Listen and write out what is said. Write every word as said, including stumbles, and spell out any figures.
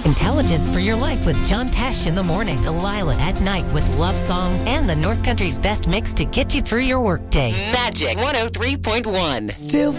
Intelligence for your life with John Tesh in the morning. Delilah at night with love songs and the North Country's best mix to get you through your workday. Magic one oh three point one. Still